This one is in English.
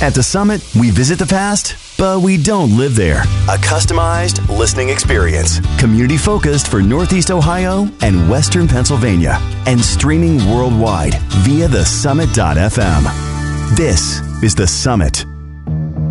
At The Summit, we visit the past, but we don't live there. A customized listening experience. Community focused for Northeast Ohio and Western Pennsylvania. And streaming worldwide via thesummit.fm. This is The Summit.